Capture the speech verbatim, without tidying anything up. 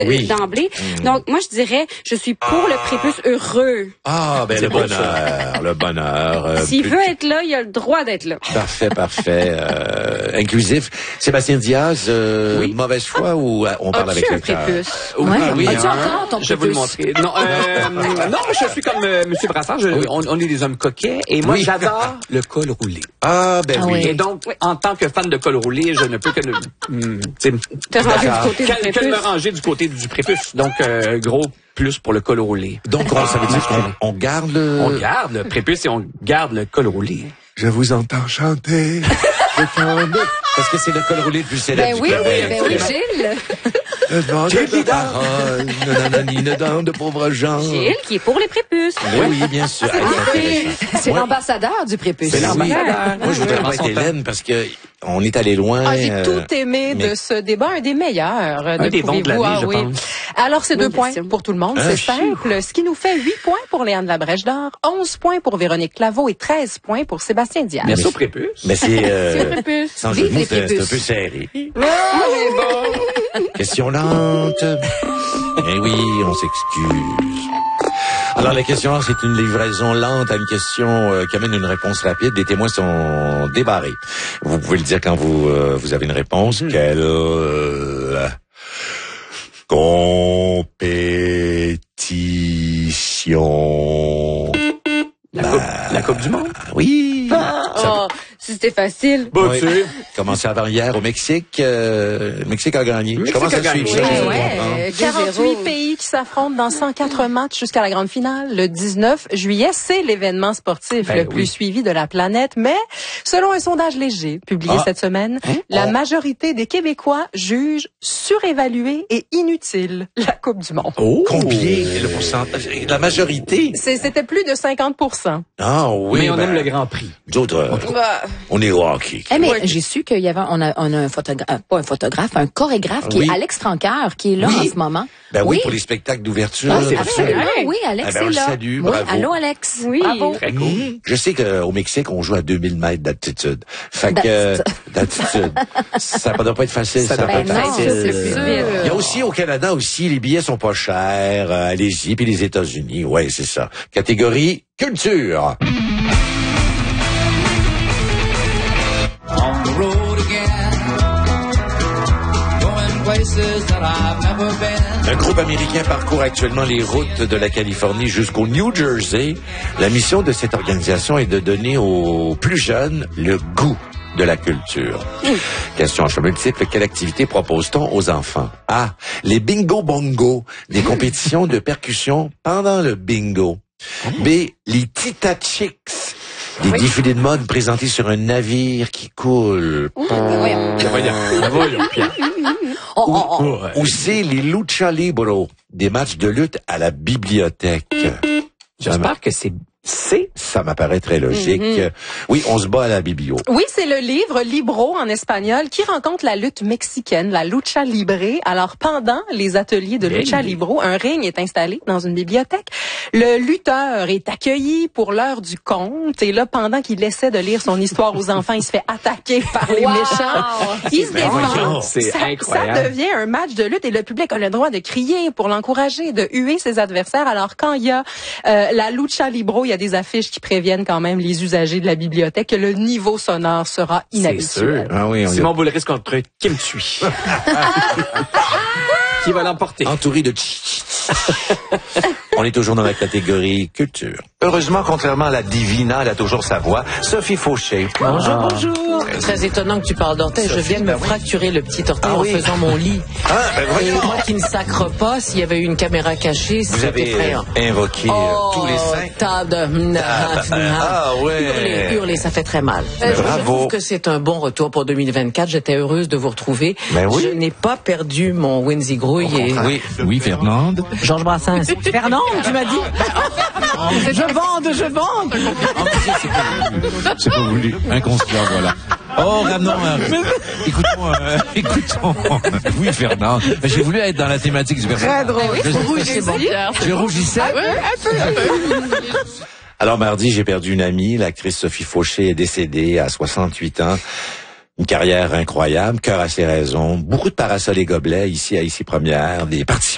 oui. d'emblée. Mmh. Donc, moi, je dirais, je suis pour le prépuce heureux. Ah, ben le bonheur, le bonheur. Euh, S'il plus... veut être là, il a le droit d'être là. Parfait, parfait. Euh, inclusif. Sébastien Diaz, euh, oui. mauvaise foi ou euh, on parle As-tu avec un le cœur? prépuce? Oui, Ouais. oui. As-tu Hein? encore ton Je vais vous le prépuce? montrer. Non, euh, non, je suis comme euh, M. Brassard. Je, oui. on, on est des hommes coquets et moi, Oui. j'adore le col roulé. Ah, ben Ah oui. oui. Et donc, en tant que fan de col roulé, je ne peux que, hum, Te ranger du côté du que, que de prépuce. me ranger du côté du prépuce. Donc, euh, gros plus pour le col roulé. Donc, on, ça veut dire qu'on on garde le... On garde le prépuce et on garde le col roulé. Je vous entends chanter. Parce que c'est le col roulé le plus célèbre Ben du oui, Québec. ben oui, Gilles. Gilles Lidarolle, nananani, dans de pauvres gens. Gilles, qui est pour les prépuces. Oui, oui, bien sûr. Ah, c'est intéressant. C'est Moi- l'ambassadeur du prépuce. C'est Oui. l'ambassadeur. Moi, je voudrais Oui. pas être Hélène parce que on est allé loin. Ah, j'ai euh, tout aimé mais- de ce débat, un des meilleurs. Un ne des bons de pouvez-vous l'année, je avouer. pense. Alors, c'est deux Bonne points question. pour tout le monde, Ah, c'est chier. simple. Ce qui nous fait huit points pour Léane Labrèche d'Or, onze points pour Véronique Claveau et treize points pour Sébastien Diaz. Merci au prépuce. Mais c'est, euh, prépuce. sans jeu de Vive mots, les c'est c'est un prépuces. peu serré. Question lente. Eh oui, on s'excuse. Alors, la question, c'est une livraison lente à une question euh, qui amène une réponse rapide. Les témoins sont débarrés. Vous pouvez le dire quand vous euh, vous avez une réponse. Mm. Quelle euh, compétition? La, coupe, la Coupe du Monde. Ah oui. Oh, si c'était facile. Bah, Oui. tu sais. Commencé avant hier au Mexique. Euh, le Mexique a gagné. Le Je commence à Mexique a suivre gagné. ça. Ouais, je comprends. ouais. deux quarante-huit zéro. pays qui s'affrontent dans cent quatre matchs jusqu'à la grande finale. Le dix-neuf juillet, c'est l'événement sportif Ben le plus oui. suivi de la planète. Mais selon un sondage léger publié Ah. cette semaine, la majorité des Québécois jugent surévaluée et inutile la Coupe du Monde. Oh. Combien le pourcentage? La majorité? C'est- C'était plus de cinquante pour cent. Ah oui. Mais on ben, aime le Grand Prix. D'autres, euh, Bah, on est hockey. Eh, mais Ouais. j'ai su qu'il y avait, on a, on a un photographe, pas un photographe, un chorégraphe qui Oui. est Alex Tranqueur, qui est là Oui. en ce moment. Ben oui, Oui. pour les spectacles d'ouverture. Ah, c'est absolument. absolument, oui, Alex Ah ben, on est le là. salue, oui, bravo. allô, Alex. Oui. Bravo. Très cool. Mmh. Je sais qu'au Mexique, on joue à deux mille mètres d'altitude. Fait que, euh, d'altitude. Ça ne doit pas être facile. Ça, Ça doit doit pas Ben être non, facile. c'est sûr. Il y a aussi au Canada aussi, les billets sont pas chers. Euh, allez-y, puis les États-Unis, ouais, c'est ça. Catégorie culture. On the road again, going places that I've never been. Un groupe américain parcourt actuellement les routes de la Californie jusqu'au New Jersey. La mission de cette organisation est de donner aux plus jeunes le goût de la culture. Question à choix multiple, quelle activité propose-t-on aux enfants? A. Les bingo bongo, des compétitions de percussion pendant le bingo. B. Les Tita Chicks, des défilés de mode présentés sur un navire qui coule. Voyons. Voyons, voyons, Pierre. On- on- on- Ou, ou C. Les Lucha Libro, des matchs de lutte à la bibliothèque. J'espère que c'est C. Ça m'apparaît très logique. Mhm. Oui, on se bat à la biblio. oui, c'est le livre Libro en espagnol qui rencontre la lutte mexicaine, la lucha libre. Alors, pendant les ateliers de lucha Hey. libre, un ring est installé dans une bibliothèque. Le lutteur est accueilli pour l'heure du conte. Et là, pendant qu'il essaie de lire son histoire aux enfants, il se fait attaquer par les Wow. méchants. Il se Ben voyons, défend. c'est ça, incroyable. ça devient un match de lutte et le public a le droit de crier pour l'encourager, de huer ses adversaires. Alors, quand il y a euh, la lucha libro, il y a des affiches qui préviennent quand même les usagers de la bibliothèque que le niveau sonore sera C'est inhabituel. sûr. Ah oui, on Simon Boulris contre Kim Tui. Qui va l'emporter? entouré de tch, tch, tch. On est toujours dans la catégorie culture. Heureusement, contrairement à la Divina, elle a toujours sa voix, Sophie Fauché. Bonjour, bonjour. Très étonnant que tu parles d'orteil. Je viens de me fracturer le petit orteil Ah en oui. faisant mon lit. Ah, ben Et voyons. moi qui ne sacre pas, s'il y avait eu une caméra cachée, Vous c'était avez effrayant. euh, invoqué euh, Oh, tous les saints. tas de... Ah, ah, ouais. Hurler, hurler, ça fait très mal. Euh, je- Bravo. Je trouve que c'est un bon retour pour deux mille vingt-quatre. J'étais heureuse de vous retrouver. Ben oui. Je n'ai pas perdu mon Winzy Grouille et... Oui. Oui, Fernande. Georges Brassens. Fernande, tu m'as dit? Je bande, je bande. C'est pas voulu. Inconscient, voilà. Oh, Ranon, euh, écoutons, euh, écoutons. Oui, Fernande. J'ai voulu être dans la thématique du personnage. Très drôle. Je- C'est bon. Je rougissais. Alors, mardi, j'ai perdu une amie. L'actrice Sophie Fauché est décédée à soixante-huit ans. Une carrière incroyable, cœur à ses raisons. Beaucoup de parasols et gobelets ici à Ici Première. Des participants